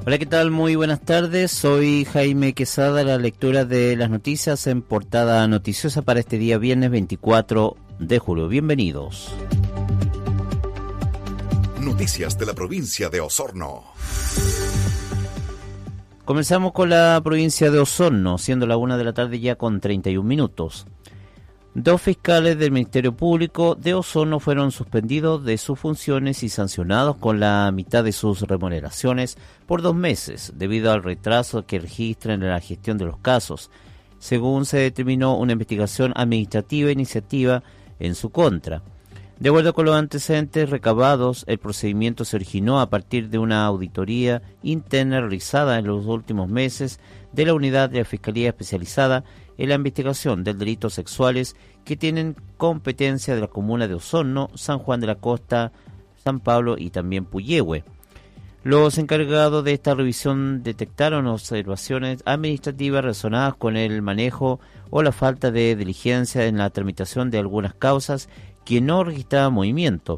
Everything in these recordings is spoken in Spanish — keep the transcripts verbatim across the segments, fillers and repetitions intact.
Hola, ¿qué tal? Muy buenas tardes. Soy Jaime Quesada, la lectura de las noticias en portada noticiosa para este día viernes veinticuatro de julio. Bienvenidos. Noticias de la provincia de Osorno. Comenzamos con la provincia de Osorno, siendo la una de la tarde ya con treinta y un minutos. Dos fiscales del Ministerio Público de Osorno fueron suspendidos de sus funciones y sancionados con la mitad de sus remuneraciones por dos meses, debido al retraso que registran en la gestión de los casos, según se determinó una investigación administrativa iniciativa en su contra. De acuerdo con los antecedentes recabados, el procedimiento se originó a partir de una auditoría interna realizada en los últimos meses de la unidad de la Fiscalía Especializada en la investigación de delitos sexuales que tienen competencia de la comuna de Osorno, San Juan de la Costa, San Pablo y también Puyehue. Los encargados de esta revisión detectaron observaciones administrativas relacionadas con el manejo o la falta de diligencia en la tramitación de algunas causas que no registraban movimiento.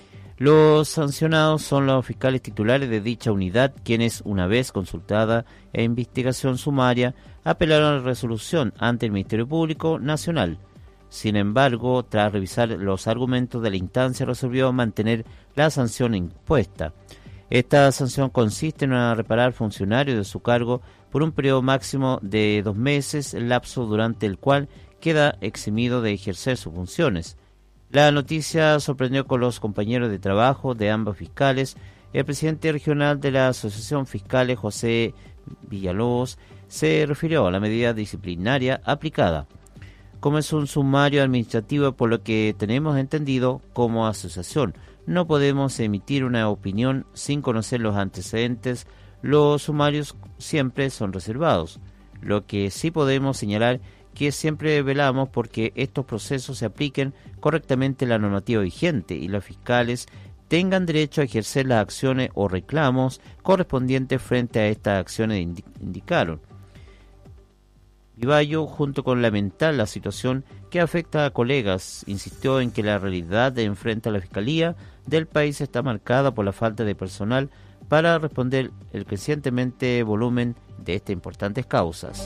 Los sancionados son los fiscales titulares de dicha unidad, quienes, una vez consultada e investigación sumaria, apelaron a la resolución ante el Ministerio Público Nacional. Sin embargo, tras revisar los argumentos de la instancia, resolvió mantener la sanción impuesta. Esta sanción consiste en reparar funcionarios de su cargo por un periodo máximo de dos meses, el lapso durante el cual queda eximido de ejercer sus funciones. La noticia sorprendió con los compañeros de trabajo de ambos fiscales. El presidente regional de la Asociación Fiscales, José Villalobos, se refirió a la medida disciplinaria aplicada. Como es un sumario administrativo, por lo que tenemos entendido como asociación, no podemos emitir una opinión sin conocer los antecedentes. Los sumarios siempre son reservados. Lo que sí podemos señalar que siempre velamos porque estos procesos se apliquen correctamente la normativa vigente y los fiscales tengan derecho a ejercer las acciones o reclamos correspondientes frente a estas acciones, indicaron. Vivallo, junto con lamentar la situación que afecta a colegas, insistió en que la realidad de enfrente a la Fiscalía del país está marcada por la falta de personal para responder el crecientemente volumen de estas importantes causas.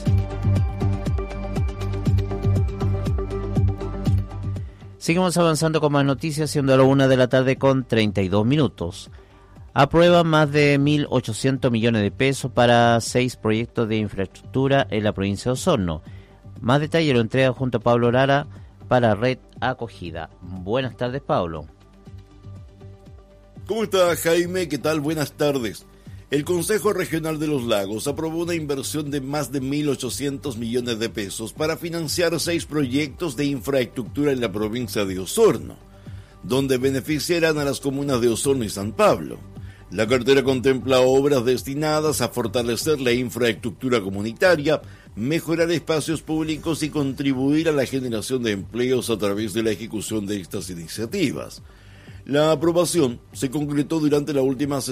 Seguimos avanzando con más noticias, siendo a la una de la tarde con treinta y dos minutos. Aprueban más de mil ochocientos millones de pesos para seis proyectos de infraestructura en la provincia de Osorno. Más detalle lo entrega junto a Pablo Lara para Red Acogida. Buenas tardes, Pablo. ¿Cómo está, Jaime? ¿Qué tal? Buenas tardes. El Consejo Regional de los Lagos aprobó una inversión de más de mil ochocientos millones de pesos para financiar seis proyectos de infraestructura en la provincia de Osorno, donde beneficiarán a las comunas de Osorno y San Pablo. La cartera contempla obras destinadas a fortalecer la infraestructura comunitaria, mejorar espacios públicos y contribuir a la generación de empleos a través de la ejecución de estas iniciativas. La aprobación se concretó durante la última